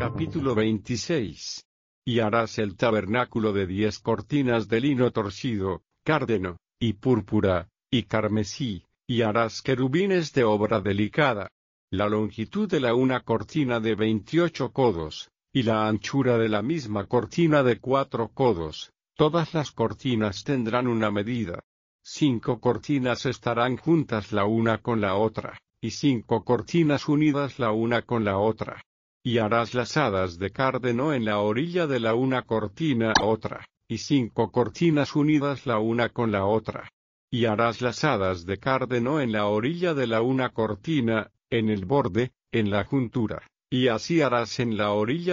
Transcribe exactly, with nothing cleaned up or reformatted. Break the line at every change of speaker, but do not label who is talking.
Capítulo veintiséis. Y harás el tabernáculo de diez cortinas de lino torcido, cárdeno, y púrpura, y carmesí, y harás querubines de obra delicada. La longitud de la una cortina de veintiocho codos, y la anchura de la misma cortina de cuatro codos. Todas las cortinas tendrán una medida. Cinco cortinas estarán juntas la una con la otra, y cinco cortinas unidas la una con la otra. Y harás lazadas de cárdeno en la orilla de la una cortina a otra, y cinco cortinas unidas la una con la otra. Y harás lazadas de cárdeno en la orilla de la una cortina, en el borde, en la juntura, y así harás en la orilla